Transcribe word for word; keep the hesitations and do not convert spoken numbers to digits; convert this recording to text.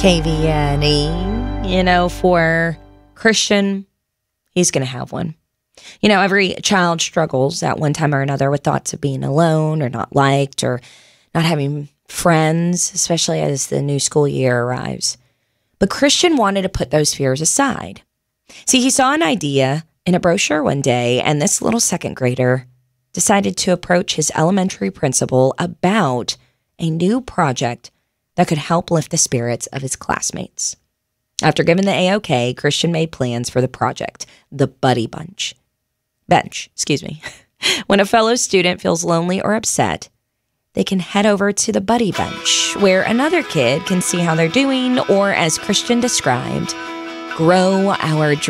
K V N E, you know, for Christian, he's going to have one. You know, every child struggles at one time or another with thoughts of being alone or not liked or not having friends, especially as the new school year arrives. But Christian wanted to put those fears aside. See, he saw an idea in a brochure one day, and this little second grader decided to approach his elementary principal about a new project that could help lift the spirits of his classmates. After giving the A-OK, Christian made plans for the project, the Buddy Bunch. Bench, excuse me. When a fellow student feels lonely or upset, they can head over to the Buddy Bench, where another kid can see how they're doing, or as Christian described, grow our dreams.